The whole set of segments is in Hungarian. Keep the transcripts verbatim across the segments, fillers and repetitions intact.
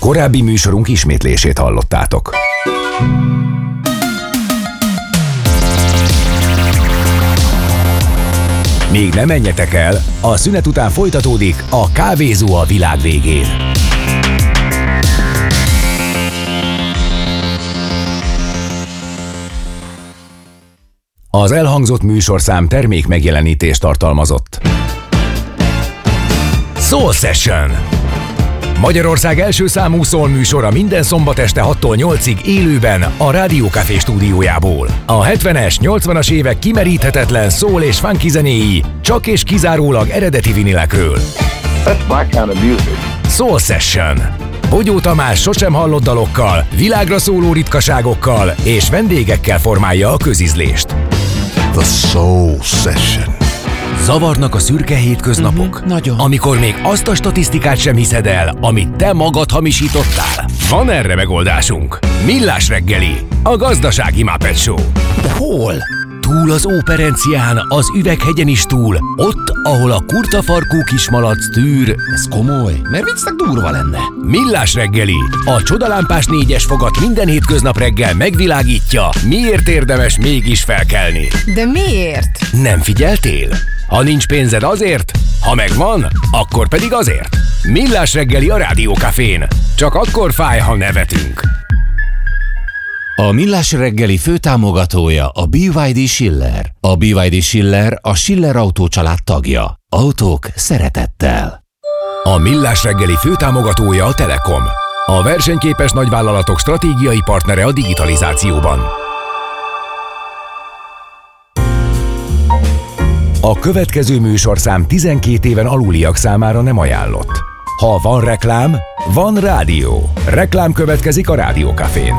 Korábbi műsorunk ismétlését hallottátok. Még ne menjetek el, a szünet után folytatódik a Kávézó a világ végén. Az elhangzott műsorszám termék megjelenítést tartalmazott. Soul Session. Magyarország első számú soul műsora minden szombat este hattól nyolcig élőben a Rádió Café stúdiójából. A hetvenes, nyolcvanas évek kimeríthetetlen soul és funky zenéi csak és kizárólag eredeti vinilekről. That's my kind of music. Soul Session. Bogyó Tamás sosem hallott dalokkal, világra szóló ritkaságokkal és vendégekkel formálja a közízlést. The Soul Session. Zavarnak a szürke hétköznapok, Mm-hmm, nagyon. amikor még azt a statisztikát sem hiszed el, amit te magad hamisítottál. Van erre megoldásunk. Millás reggeli, a gazdasági Muppet Show. De hol? Túl az Óperencián, az Üveghegyen is túl, ott, ahol a kurtafarkú kismalac tűr. Ez komoly, mert viccnek durva lenne. Millás reggeli, a csodalámpás négyes fogat minden hétköznap reggel megvilágítja, miért érdemes mégis felkelni. De miért? Nem figyeltél? Ha nincs pénzed azért, ha megvan, akkor pedig azért. Millás reggeli a Rádió Cafén. Csak akkor fáj, ha nevetünk. A Millás reggeli főtámogatója a bé vé dé Schiller. A bé vé dé Schiller a Schiller Autó család tagja. Autók szeretettel. A Millás reggeli főtámogatója a Telekom. A versenyképes nagyvállalatok stratégiai partnere a digitalizációban. A következő műsorszám tizenkét éven aluliak számára nem ajánlott. Ha van reklám, van rádió. Reklám következik a Rádió Cafén.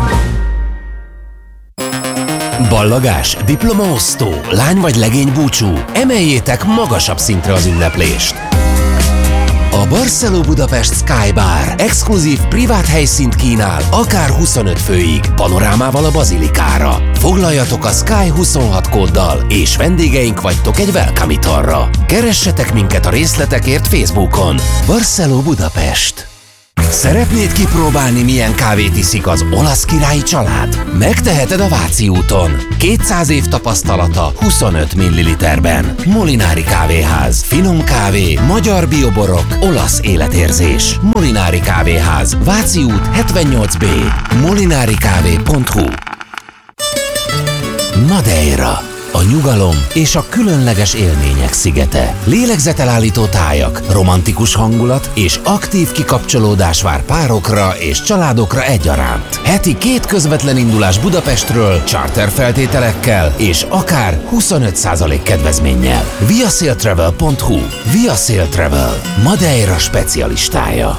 Ballagás, diplomaosztó, lány vagy legény búcsú. Emeljétek magasabb szintre az ünneplést. A Barceló Budapest Sky Bar exkluzív privát helyszínt kínál, akár huszonöt főig, panorámával a bazilikára. Foglaljatok a Sky huszonhat kóddal, és vendégeink vagytok egy welcome italra. Keressetek minket a részletekért Facebookon. Barceló Budapest. Szeretnéd kipróbálni, milyen kávét iszik az olasz királyi család? Megteheted a Váci úton. kétszáz év tapasztalata huszonöt milliliterben. Molinári Kávéház. Finom kávé, magyar bioborok, olasz életérzés. Molinári Kávéház. Váci út hetvennyolc B. molinarikávé pont hu. Madeira. A nyugalom és a különleges élmények szigete. Lélegzetelállító tájak, romantikus hangulat és aktív kikapcsolódás vár párokra és családokra egyaránt. Heti két közvetlen indulás Budapestről, charter feltételekkel és akár huszonöt százalék kedvezménnyel. viasailtravel pont hu. Viasail Travel. Madeira specialistája.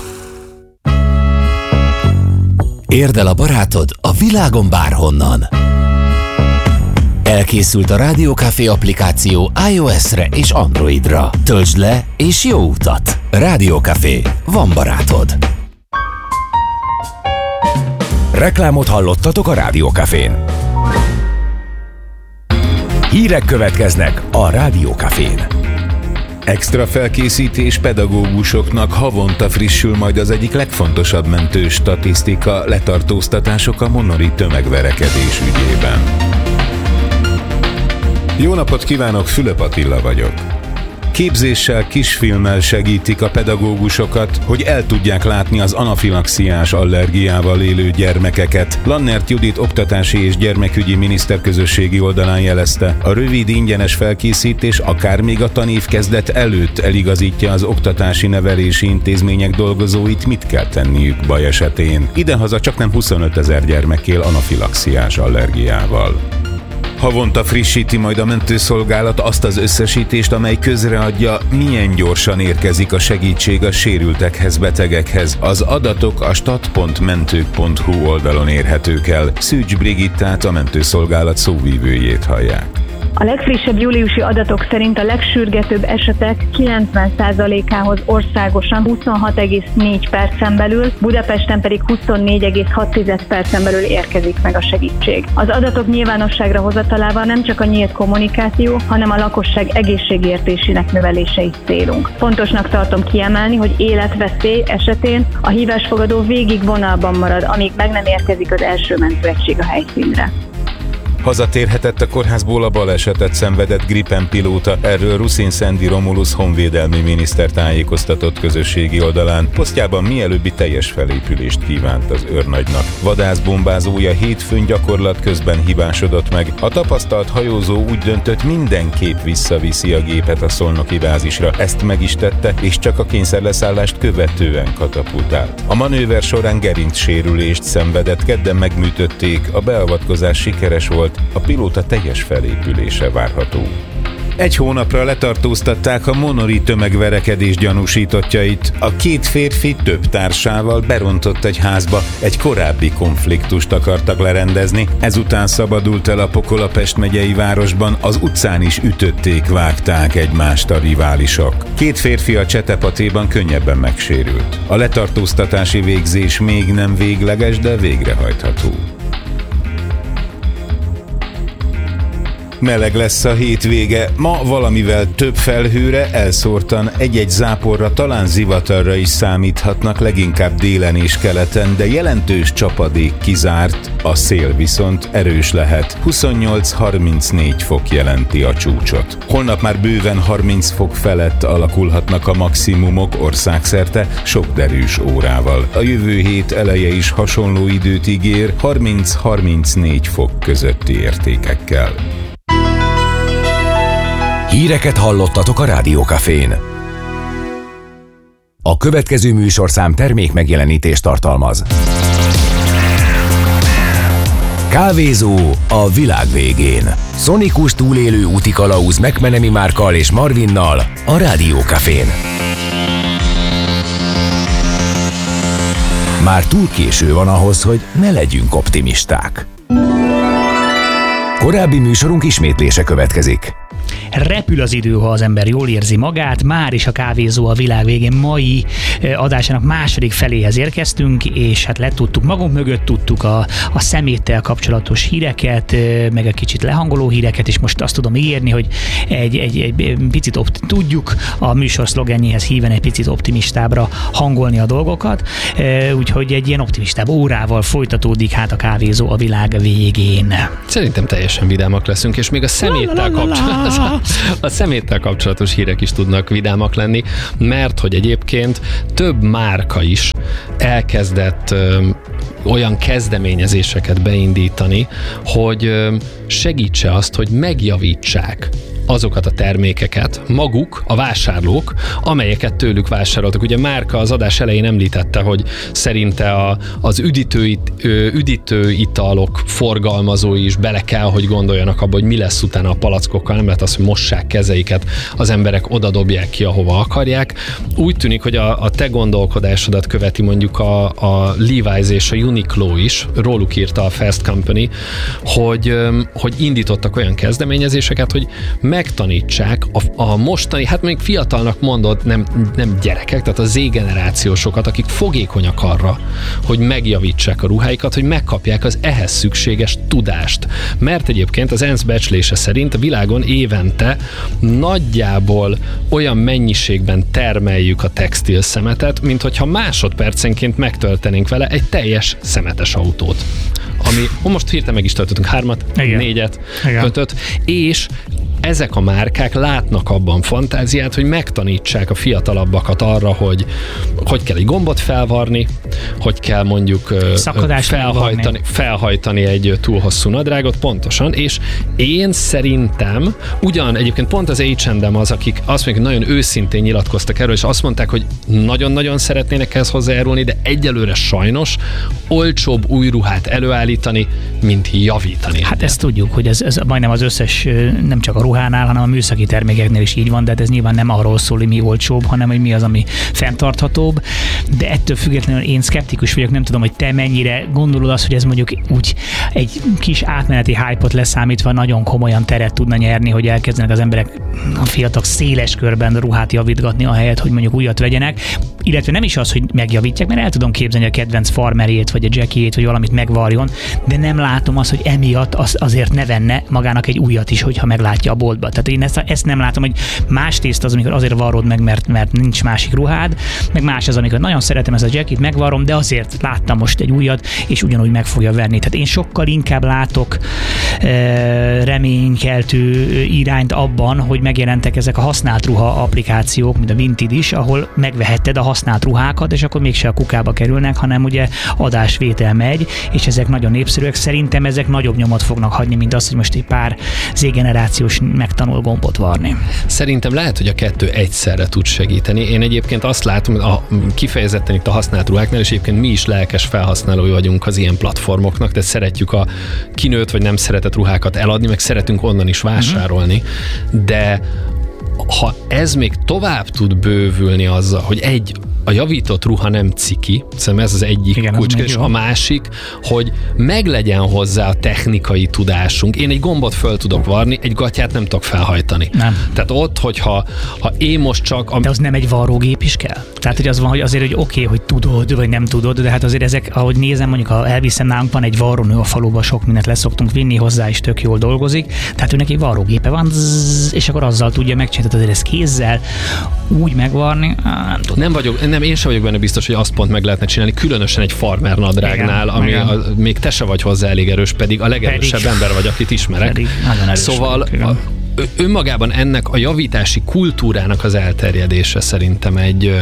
Érd el a barátod a világon bárhonnan. Elkészült a Rádió Café applikáció iOS-re és Androidra. Töltsd le és jó utat! Rádió Café. Van barátod. Reklámot hallottatok a Rádió Cafén. Hírek következnek a Rádió Cafén. Extra felkészítés pedagógusoknak havonta frissül majd az egyik legfontosabb mentő statisztika, letartóztatások a monori tömegverekedés ügyében. Jó napot kívánok, Fülöp Attila vagyok. Képzéssel, kisfilmmel segítik a pedagógusokat, hogy el tudják látni az anafilaxiás allergiával élő gyermekeket. Lannert Judit oktatási és gyermekügyi miniszterközösségi oldalán jelezte, a rövid ingyenes felkészítés akár még a tanév kezdet előtt eligazítja az oktatási nevelési intézmények dolgozóit, mit kell tenniük baj esetén. Idehaza csaknem huszonötezer gyermek él anafilaxiás allergiával. Havonta frissíti majd a mentőszolgálat azt az összesítést, amely közreadja, milyen gyorsan érkezik a segítség a sérültekhez, betegekhez. Az adatok a stat pont mentők pont hu oldalon érhetők el. Szűcs Brigittát, a mentőszolgálat szóvívőjét hallják. A legfrissebb júliusi adatok szerint a legsürgetőbb esetek kilencven százalékához országosan huszonhat egész négy percen belül, Budapesten pedig huszonnégy egész hat percen belül érkezik meg a segítség. Az adatok nyilvánosságra hozatalával nem csak a nyílt kommunikáció, hanem a lakosság egészségértésének növelése is célunk. Fontosnak tartom kiemelni, hogy életveszély esetén a hívásfogadó végig vonalban marad, amíg meg nem érkezik az első mentőegység a helyszínre. Hazatérhetett a kórházból a balesetet szenvedett Gripen pilóta, erről Ruszin Szendi Romulus honvédelmi miniszter tájékoztatott közösségi oldalán. Posztjában mielőbbi teljes felépülést kívánt az őrnagynak. Vadászbombázója hétfőn gyakorlat közben hibásodott meg. A tapasztalt hajózó úgy döntött, mindenképp visszaviszi a gépet a szolnoki bázisra. Ezt meg is tette, és csak a kényszerleszállást követően katapultált. A manőver során gerincsérülést szenvedett, kedden megműtötték, a beavatkozás sikeres volt, a pilóta teljes felépülése várható. Egy hónapra letartóztatták a monori tömegverekedés gyanúsítottjait. A két férfi több társával berontott egy házba, egy korábbi konfliktust akartak lerendezni. Ezután szabadult el a Pokola Pest megyei városban, az utcán is ütötték, vágták egymást a riválisok. Két férfi a Csetepatéban könnyebben megsérült. A letartóztatási végzés még nem végleges, de végrehajtható. Meleg lesz a hétvége, ma valamivel több felhőre, elszórtan egy-egy záporra, talán zivatarra is számíthatnak, leginkább délen és keleten, de jelentős csapadék kizárt, a szél viszont erős lehet. huszonnyolc-harmincnégy fok jelenti a csúcsot. Holnap már bőven harminc fok felett alakulhatnak a maximumok országszerte, sok derűs órával. A jövő hét eleje is hasonló időt ígér, harminc-harmincnégy fok közötti értékekkel. Híreket hallottatok a Rádiókafén. A következő műsorszám termék megjelenítést tartalmaz. Kávézó a világ végén. Szonikus túlélő útikalauz McMenemy Márkkal és Marvinnal a Rádiókafén. Már túl késő van ahhoz, hogy ne legyünk optimisták. Korábbi műsorunk ismétlése következik. Repül az idő, ha az ember jól érzi magát. Már is a Kávézó a világ végén mai adásának második feléhez érkeztünk, és hát letudtuk, magunk mögött tudtuk a, a szeméttel kapcsolatos híreket, meg egy kicsit lehangoló híreket, és most azt tudom ígérni, hogy egy, egy, egy picit opti- tudjuk a műsor szlogenjéhez híven egy picit optimistábbra hangolni a dolgokat, úgyhogy egy ilyen optimistább órával folytatódik hát a Kávézó a világ végén. Szerintem teljesen vidámak leszünk, és még a szeméttel kapcsolatos a szeméttel kapcsolatos hírek is tudnak vidámak lenni, mert hogy egyébként több márka is elkezdett ö, olyan kezdeményezéseket beindítani, hogy ö, segítse azt, hogy megjavítsák azokat a termékeket maguk, a vásárlók, amelyeket tőlük vásároltak. Ugye Márka az adás elején említette, hogy szerinte a, az üdítő, üdítő italok forgalmazói is bele kell, hogy gondoljanak abba, hogy mi lesz utána a palackokkal, nem lehet az, hogy mossák kezeiket, az emberek oda dobják ki, ahova akarják. Úgy tűnik, hogy a, a te gondolkodásodat követi mondjuk a, a Levi's és a Uniqlo is, róluk írta a Fast Company, hogy, hogy indítottak olyan kezdeményezéseket, hogy megtanítsák a, a mostani, hát még fiatalnak mondod, nem, nem gyerekek, tehát a Z-generációsokat, akik fogékonyak arra, hogy megjavítsák a ruháikat, hogy megkapják az ehhez szükséges tudást. Mert egyébként az ENSZ becslése szerint a világon évente nagyjából olyan mennyiségben termeljük a textil szemetet, mint hogyha másodpercenként megtöltenénk vele egy teljes szemetes autót. Ami, most hirtelen meg is töltöttünk hármat, igen, négyet, igen, ötöt, és ezek a márkák látnak abban fantáziát, hogy megtanítsák a fiatalabbakat arra, hogy hogy kell egy gombot felvarni, hogy kell mondjuk felhajtani, felhajtani egy túl hosszú nadrágot, pontosan, és én szerintem, ugyan egyébként pont az há és em az, akik azt mondják, hogy nagyon őszintén nyilatkoztak erről, és azt mondták, hogy nagyon-nagyon szeretnének ehhez hozzájárulni, de egyelőre sajnos olcsóbb új ruhát előállítani, mint javítani. Hát ezt tudjuk, hogy ez, ez majdnem az összes, nem csak a ruhánál, hanem a műszaki termékeknél is így van, de ez nyilván nem arról szól, hogy mi olcsóbb, hanem hogy mi az, ami fenntarthatóbb, de ettől függetlenül én szkeptikus vagyok, nem tudom, hogy te mennyire gondolod azt, hogy ez mondjuk úgy egy kis átmeneti hype-ot leszámítva nagyon komolyan teret tudna nyerni, hogy elkezdenek az emberek, a fiatalok széles körben ruhát javítgatni, ahelyett, hogy mondjuk újat vegyenek, illetve nem is az, hogy megjavítják, mert el tudom képzelni a kedvenc farmerjét, vagy a Jackiét, vagy valamit megvarjon, de nem látom azt, hogy emiatt az, azért ne venne magának egy újat is, hogyha meglátja a boltba. Tehát én ezt, ezt nem látom, hogy más tészt az, amikor azért varrod meg, mert, mert nincs másik ruhád, meg más az, amikor nagyon szeretem ezt a Jackit, megvarrom, de azért láttam most egy újat, és ugyanúgy meg fogja venni. Tehát én sokkal inkább látok e, reménykeltő irányt abban, hogy megjelentek ezek a használt ruha applikációk, mint a Vinted is, ahol megvehetted a használt ruhákat, és akkor mégse a kukába kerülnek, hanem ugye adásvétel megy, és ezek nagyon népszerűek. Szerintem ezek nagyobb nyomot fognak hagyni, mint az, hogy most egy pár Z-generációs megtanul gombot varni. Szerintem lehet, hogy a kettő egyszerre tud segíteni. Én egyébként azt látom, a, kifejezetten itt a használt ruháknál, és egyébként mi is lelkes felhasználói vagyunk az ilyen platformoknak, de szeretjük a kinőtt vagy nem szeretett ruhákat eladni, meg szeretünk onnan is vásárolni, de ha ez még tovább tud bővülni azzal, hogy egy, a javított ruha nem ciki, szerintem ez az egyik kulcskérdés, a másik, hogy meglegyen hozzá a technikai tudásunk. Én egy gombot föl tudok varni, egy gatyát nem tudok felhajtani. Nem. Tehát ott, hogyha ha én most csak... A... De az nem egy varrógép is kell? Tehát, hogy az van, hogy azért, hogy oké, okay, hogy tudod, vagy nem tudod, de hát azért ezek, ahogy nézem, mondjuk ha elviszem, nálunk van egy varrónő a faluba, sok mindent leszoktunk vinni, hozzá is tök jól dolgozik, tehát ő neki varrógépe van, zzz, és akkor azzal tudja megcsinálni, azért ezt kézzel úgy megvarni, nem tudom. Nem vagyok, nem, én sem vagyok benne biztos, hogy azt pont meg lehetne csinálni, különösen egy farmer nadrágnál, igen, ami igen. A, még te se vagy hozzá elég erős, pedig a legerősebb pedig, ember vagy, akit ismerek. Pedig nagyon erős szóval vagyok, önmagában ennek a javítási kultúrának az elterjedése szerintem egy,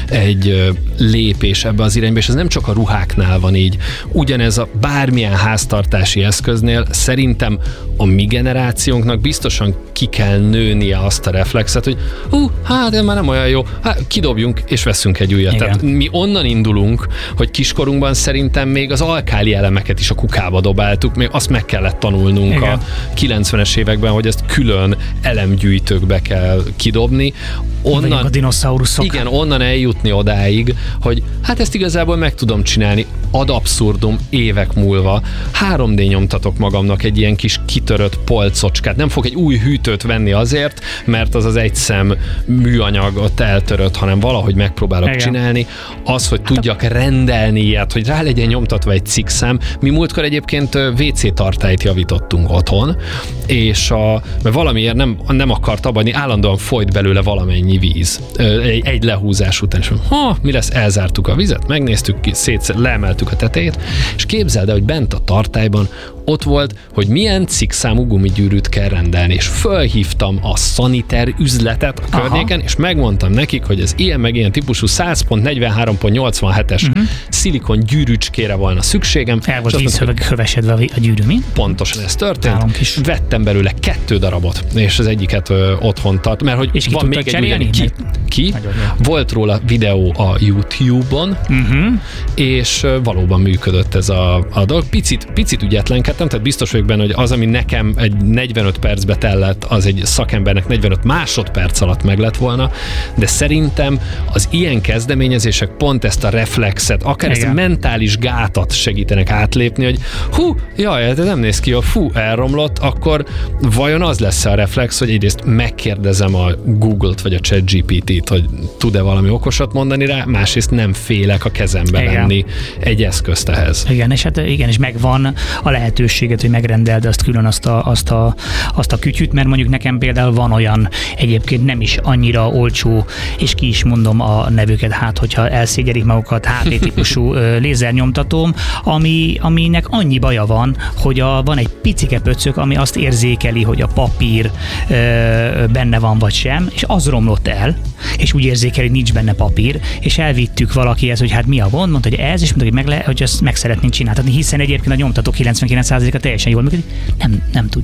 egy lépés ebbe az irányba, és ez nem csak a ruháknál van így. Ugyanez a bármilyen háztartási eszköznél szerintem a mi generációnknak biztosan ki kell nőnie azt a reflexet, hogy hú, hát ez már nem olyan jó, hát kidobjunk és veszünk egy újat. Tehát mi onnan indulunk, hogy kiskorunkban szerintem még az alkáli elemeket is a kukába dobáltuk, még azt meg kellett tanulnunk igen. a kilencvenes években, hogy ezt külön elemgyűjtőkbe kell kidobni. Onnan, a dinoszauruszok. Igen, onnan eljutni odáig, hogy hát ezt igazából meg tudom csinálni ad abszurdum évek múlva. három dé nyomtatok magamnak egy ilyen kis kitörött polcocskát. Nem fog egy új hűtőt venni azért, mert az az egy szem műanyag ott eltörött, hanem valahogy megpróbálok igen. csinálni. Az, hogy tudjak rendelni ilyet, hogy rá legyen nyomtatva egy cikkszám. Mi múltkor egyébként vé cé tartályt javítottunk otthon, és a, mert valamiért nem, nem akart abba adni, állandóan folyt belőle valamennyi víz. Egy, egy lehúzás után, és ha, mi lesz, elzártuk a vizet, megnéztük, szét, leemeltük a tetejét, és képzeld el, hogy bent a tartályban ott volt, hogy milyen cikkszámú gumigyűrűt kell rendelni, és fölhívtam a szaniter üzletet a környéken, aha. és megmondtam nekik, hogy ez ilyen meg ilyen típusú száz pont negyvenhárom pont nyolcvanhetes uh-huh. szilikon gyűrűcskére volna szükségem. El volt vízkövesedve a gyűrű, mi? Pontosan ez történt. Vettem belőle kettő darabot, és az egyiket ö, otthon tart, mert hogy és van még egy ugyan, ki, ki volt róla videó a YouTube-on, uh-huh. és ö, valóban működött ez a, a dolog. Picit, picit ügyetlenkedtem, tehát biztos vagyok benne, hogy az, ami nekem egy negyvenöt percbe tellett, az egy szakembernek negyvenöt másodperc alatt meg lett volna, de szerintem az ilyen kezdeményezések pont ezt a reflexet, akár igen. ezt a mentális gátat segítenek átlépni, hogy hú, jaj, ez nem néz ki, hogy fú, elromlott, akkor vajon az lesz a reflex, hogy egyrészt megkérdezem a Google-t vagy a ChatGPT-t, hogy tud-e valami okosat mondani rá, másrészt nem félek a kezembe igen. venni egy eszközt ehhez. Igen, és hát igen, és megvan a lehetőséget, hogy megrendeld azt külön azt a, azt a, azt a kütyüt, mert mondjuk nekem például van olyan egyébként nem is annyira olcsó, és ki is mondom a nevüket, hát hogyha elszégyelik magukat, há pé típusú lézernyomtatóm, ami, aminek annyi baja van, hogy a, van egy picike pöcök, ami azt érzékeli, hogy a papír ö, benne van vagy sem, és az romlott el, és úgy érzékeli, hogy nincs benne papír, és elvittük valakihez, hogy hát mi a gond, mondta, hogy ez, és mondta, hogy, meg le, hogy ezt meg szeretnénk csináltatni, hiszen egyébként a nyomtató kilencvenkilenc százaléka teljesen jól működik. Nem, nem tudjuk.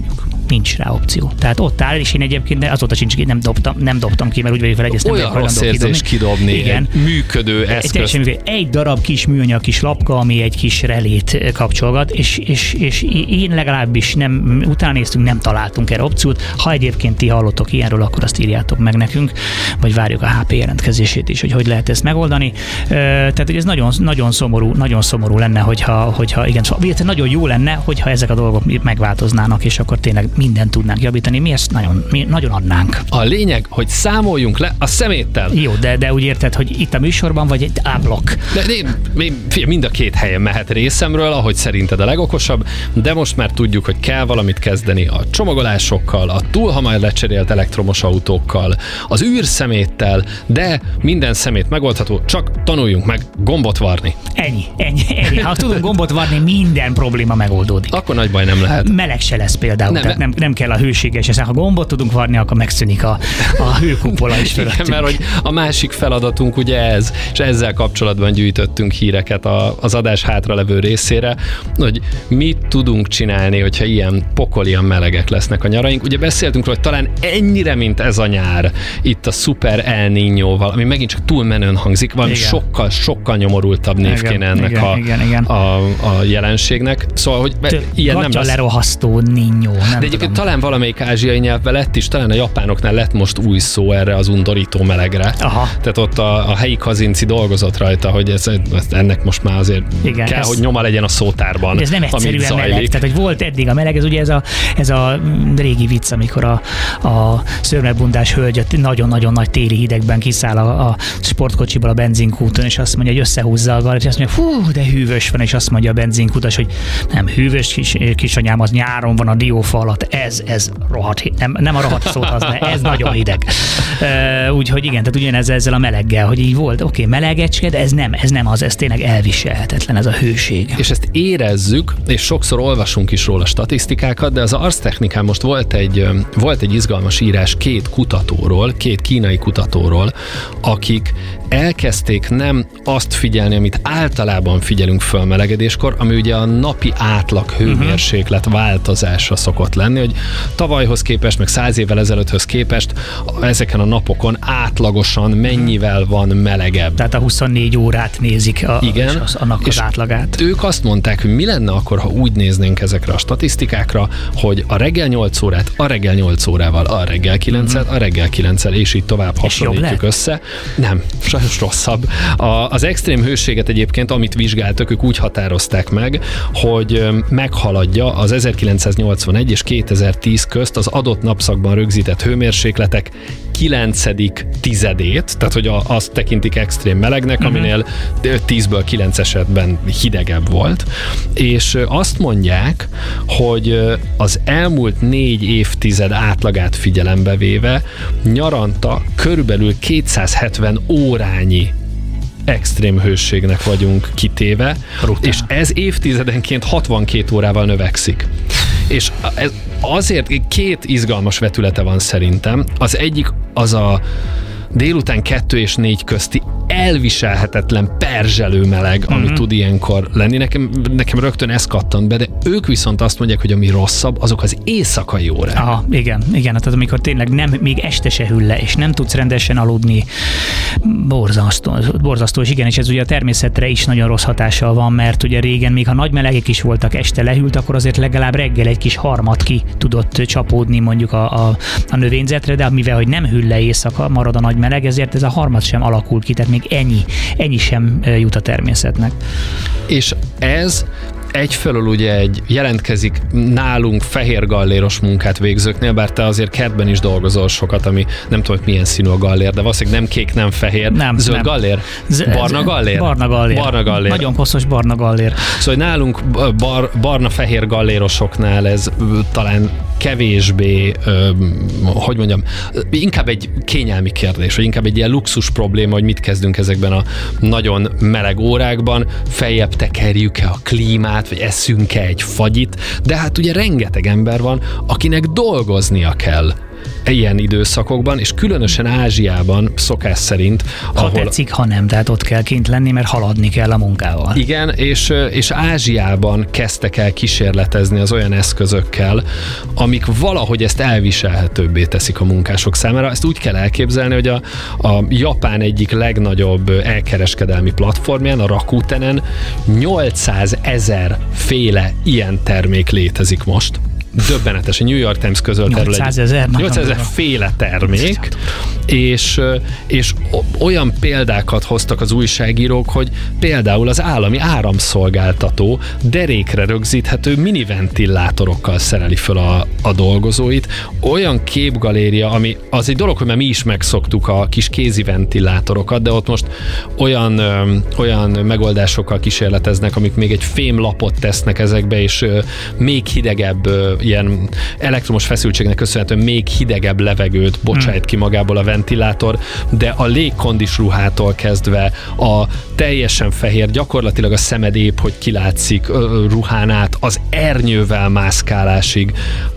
nincs rá opció. Tehát ott áll, és én egyébként azóta sincs, nem dobtam, nem dobtam ki, mert úgy vagyok fel, hogy ezt nem olyan rossz érzés kidobni. Igen. Egy működő eszköz. Egy, egy darab kis műanyag kis lapka, ami egy kis relét kapcsolgat, és, és, és én legalábbis nem, utána néztünk, nem találtunk erre opciót. Ha egyébként ti hallottok ilyenről, akkor azt írjátok meg nekünk, vagy várjuk a há pé jelentkezését is, hogy hogy lehet ezt megoldani. Tehát, hogy ez nagyon, nagyon szomorú, nagyon szomorú lenne, hogyha, hogyha igen, szóval nagyon jó lenne, hogyha ezek a dolgok megváltoznának, és akkor tényleg mindent tudnánk javítani. Mi ezt nagyon, mi nagyon adnánk. A lényeg, hogy számoljunk le a szeméttel. Jó, de, de úgy érted, hogy itt a műsorban vagy egy áblok. De, de mind a két helyen mehet részemről, ahogy szerinted a legokosabb, de most már tudjuk, hogy kell valamit kezdeni a csomagolásokkal, a túl hamar lecserélt elektromos autókkal, az űrszeméttel, de minden szemét megoldható, csak tanuljunk meg gombot varni. Ennyi, ennyi, ennyi. Ha tudunk gombot varni, minden probléma megoldódik. Akkor nagy baj nem lehet. Meleg se lesz például, nem, tehát nem, nem kell a hőséges, hiszen ha gombot tudunk varni, akkor megszűnik a, a hőkupola is fölöttünk. Igen, mert hogy a másik feladatunk ugye ez, és ezzel kapcsolatban gyűjtöttünk híreket a, az adás hátralevő részére, hogy mit tudunk csinálni, hogyha ilyen pokolian melegek lesznek a nyaraink. Ugye beszéltünk róla, hogy talán ennyire, mint ez a nyár, itt a Super El Niñóval, ami megint csak túl menőn hangzik, valami igen. sokkal, sokkal nyomorultabb név igen, kéne ennek igen, a, igen, igen. A, a jelenségnek. Szóval, hogy Tö, ilyen nem lesz. Lerohasztó Niñó. De egyébként tudom. Talán valamelyik ázsiai nyelvben lett is, talán a japánoknál lett most új szó erre az undorító melegre. Aha. Tehát ott a, a helyi kazinci dolgozott rajta, hogy ez, ennek most már azért igen, kell, ez, hogy nyoma legyen a szótárban. Ez nem egyszerűen meleg. Tehát, hogy volt eddig a meleg, ez ugye ez a, ez a régi vicc, amikor a, a szőrmebundás hölgy nagyon-nagyon nagy téli hidegben kiszáll a, a sportkocsiból a benzinkúton, és azt mondja, hogy összehúzza a garat, és azt mondja, fú, de hűvös van, és azt mondja a benzinkutas, hogy nem hűvös, kis, kisanyám, az nyáron van a diófa alatt, ez, ez rohadt, nem, nem a rohadt szót az, ez nagyon hideg. Uh, úgyhogy igen, tehát ugyanez ezzel a meleggel, hogy így volt, oké, okay, melegecske, de ez nem, ez nem az, ez tényleg elviselhetetlen, ez a hőség. És ezt érezzük, és sokszor olvasunk is róla statisztikákat, de az arctechnikán most volt egy, volt egy izgalmas írás két kutatóról, két kínai kutatóról, akik elkezdték nem azt figyelni, amit általában figyelünk fölmelegedéskor, ami ugye a napi átlag hőmérséklet változása szokott lenni, hogy tavalyhoz képest, meg száz évvel ezelőtthöz képest ezeken a napokon átlagosan mennyivel van melegebb. Tehát a huszonnégy órát nézik a, igen, az, annak az átlagát. Ők azt mondták, hogy mi lenne akkor, ha úgy néznénk ezekre a statisztikákra, hogy a reggel nyolc órát a reggel nyolc órával, a reggel kilencet a reggel kilenccel, és így tovább hasonlítjuk össze. Nem, sajnos rosszabb. A, az extrém hőséget egyébként, amit vizsgáltak, ők úgy határozták meg, hogy meghaladja az ezerkilencszáznyolcvanegy és kétezer-tíz közt az adott napszakban rögzített hőmérsékletek kilencedik tizedét, tehát hogy a, azt tekintik extrém melegnek, uh-huh. aminél tízből kilenc esetben hidegebb volt, és azt mondják, hogy az elmúlt négy évtized átlagát figyelembe véve nyaranta körülbelül kétszázhetven órányi extrém hőségnek vagyunk kitéve, brutál. És ez évtizedenként hatvankét órával növekszik. És ez azért két izgalmas vetülete van szerintem. Az egyik az a délután kettő és négy közti elviselhetetlen perzselő meleg, ami uh-huh. tud ilyenkor lenni. Nekem, nekem rögtön ez kattant be, de ők viszont azt mondják, hogy ami rosszabb, azok az éjszakai órák. Aha, igen, igen, tehát amikor tényleg nem, még este se hűl le, és nem tudsz rendesen aludni, borzasztó, borzasztó, és igen, és ez ugye a természetre is nagyon rossz hatással van, mert ugye régen, még ha nagy melegek is voltak, este lehűlt, akkor azért legalább reggel egy kis harmat ki tudott csapódni mondjuk a, a, a növényzetre, de mivel, hogy nem hűl le éjszaka, marad a nagy meleg, ezért ez a harmad sem alakul ki, tehát még ennyi, ennyi sem jut a természetnek. És ez egyfelől ugye egy jelentkezik nálunk fehér galléros munkát végzőknél, bár te azért kertben is dolgozol sokat, ami nem tudom, hogy milyen színű a gallér, de valószínűleg nem kék, nem fehér. Nem, zöld nem. gallér? Z- barna gallér? Barna gallér. Barna gallér. Nagyon hosszos barna gallér. Szóval nálunk bar, barna-fehér gallérosoknál ez talán kevésbé, ö, hogy mondjam, inkább egy kényelmi kérdés, vagy inkább egy ilyen luxus probléma, hogy mit kezdünk ezekben a nagyon meleg órákban, feljebb tekerjük-e a klímát, vagy eszünk-e egy fagyit, de hát ugye rengeteg ember van, akinek dolgoznia kell. ilyen időszakokban, és különösen Ázsiában szokás szerint. Ha ahol... tetszik, ha nem, tehát ott kell kint lenni, mert haladni kell a munkával. Igen, és, és Ázsiában kezdtek el kísérletezni az olyan eszközökkel, amik valahogy ezt elviselhetőbbé teszik a munkások számára. Ezt úgy kell elképzelni, hogy a, a Japán egyik legnagyobb elkereskedelmi platformján, a Rakutenen nyolcszázezer féle ilyen termék létezik most. Döbbenetes. A New York Times közölt erről egy nyolcszázezer féle termék, és, és olyan példákat hoztak az újságírók, hogy például az állami áramszolgáltató derékre rögzíthető miniventilátorokkal szereli föl a, a dolgozóit. Olyan képgaléria, ami az egy dolog, hogy már mi is megszoktuk a kis kézi ventilátorokat, de ott most olyan, ö, olyan megoldásokkal kísérleteznek, amik még egy fémlapot tesznek ezekbe, és ö, még hidegebb ö, ilyen elektromos feszültségnek köszönhetően még hidegebb levegőt bocsájt ki magából a ventilátor, de a légkondis ruhától kezdve a teljesen fehér, gyakorlatilag a szemed épp, hogy kilátszik ruhán át, az ernyővel mászkálásig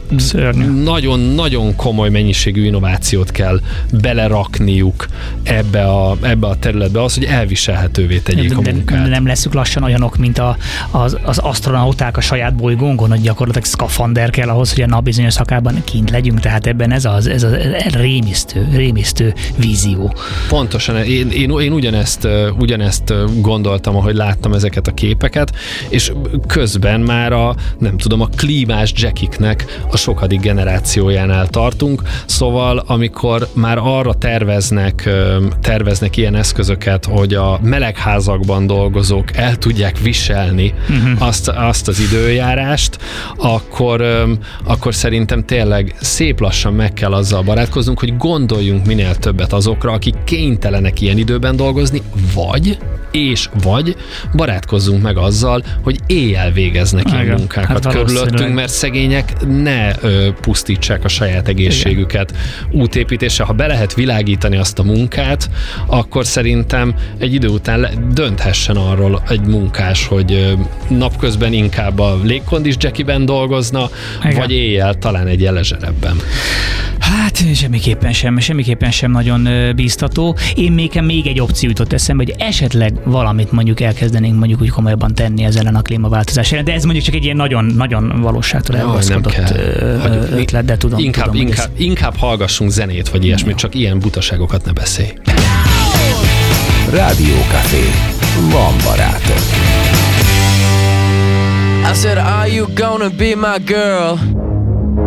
nagyon-nagyon komoly mennyiségű innovációt kell belerakniuk ebbe a, ebbe a területbe, az, hogy elviselhetővé tegyék de, a munkát. De nem leszük lassan olyanok, mint a, az, az asztronauták a saját bolygónkon, hogy gyakorlatilag szkafander kell ahhoz, hogy a nap bizonyos szakában kint legyünk, tehát ebben ez az, ez az rémisztő, rémisztő vízió. Pontosan, én, én, én ugyanezt, ugyanezt gondoltam, ahogy láttam ezeket a képeket, és közben már a, nem tudom, a klímás jackiknek a sokadik generációjánál tartunk, szóval amikor már arra terveznek, terveznek ilyen eszközöket, hogy a melegházakban dolgozók el tudják viselni uh-huh. azt, azt az időjárást, akkor, akkor szerintem tényleg szép lassan meg kell azzal barátkoznunk, hogy gondoljunk minél többet azokra, akik kénytelenek ilyen időben dolgozni, vagy és vagy barátkozzunk meg azzal, hogy éjjel végeznek ilyen igen, munkákat hát körülöttünk, mert szegények ne ö, pusztítsák a saját egészségüket igen. útépítése. Ha be lehet világítani azt a munkát, akkor szerintem egy idő után le, dönthessen arról egy munkás, hogy ö, napközben inkább a légkondis jackiben dolgozna, igen. vagy éjjel talán egy lezserebben. Hát semmiképpen sem, semmiképpen sem nagyon bíztató. Én még, még egy opció jutott eszembe, hogy esetleg valamit mondjuk elkezdenénk mondjuk úgy komolyabban tenni ezzel ellen a klímaváltozás ellen, de ez mondjuk csak egy ilyen nagyon, nagyon valóságtól elgaszkodott ötlet, de tudom. Inkább, tudom, inkább, ez... inkább hallgassunk zenét, vagy ilyesmit, no. csak ilyen butaságokat ne beszélj. Rádió Café. Van barátok. I said, are you gonna be my girl?